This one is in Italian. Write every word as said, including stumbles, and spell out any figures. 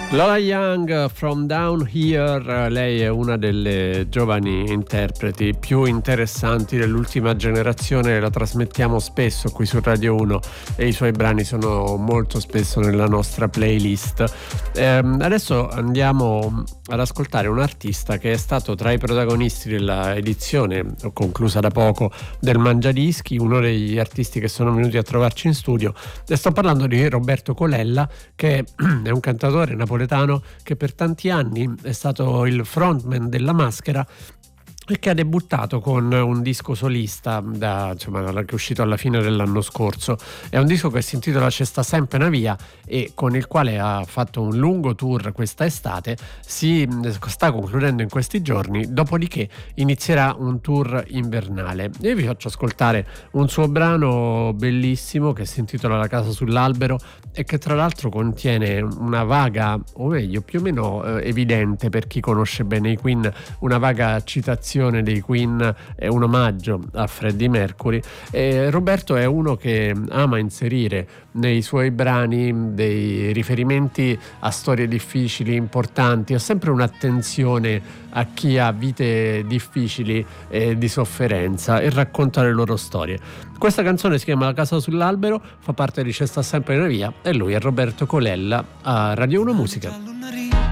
Lola Young, From Down Here. Lei è una delle giovani interpreti più interessanti dell'ultima generazione, la trasmettiamo spesso qui su Radio uno e i suoi brani sono molto spesso nella nostra playlist. Ehm, adesso andiamo ad ascoltare un artista che è stato tra i protagonisti della edizione conclusa da poco del Mangiadischi, uno degli artisti che sono venuti a trovarci in studio, e sto parlando di Roberto Colella, che è un cantautore napoletano che per tanti anni è stato il frontman della Maschera e che ha debuttato con un disco solista da, insomma, che è uscito alla fine dell'anno scorso. È un disco che si intitola C'è sta sempre una via e con il quale ha fatto un lungo tour questa estate, si sta concludendo in questi giorni, dopodiché inizierà un tour invernale. Io vi faccio ascoltare un suo brano bellissimo che si intitola La casa sull'albero e che tra l'altro contiene una vaga, o meglio più o meno eh, evidente per chi conosce bene i Queen, una vaga citazione dei Queen, è un omaggio a Freddie Mercury. E Roberto è uno che ama inserire nei suoi brani dei riferimenti a storie difficili, importanti. Ha sempre un'attenzione a chi ha vite difficili e di sofferenza e racconta le loro storie. Questa canzone si chiama La casa sull'albero, fa parte di C'è sta sempre una via e lui è Roberto Colella a Radio uno Musica.